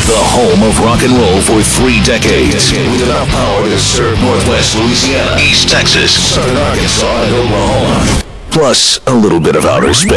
The home of rock and roll for 3 decades. With enough power to serve Northwest Louisiana, East Texas, Southern Arkansas, and Oklahoma. Plus a little bit of outer space.